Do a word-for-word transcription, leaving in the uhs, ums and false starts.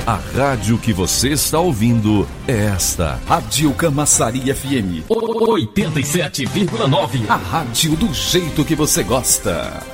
A rádio que você está ouvindo é esta. Rádio Camaçari F M oitenta e sete vírgula nove. A rádio do jeito que você gosta.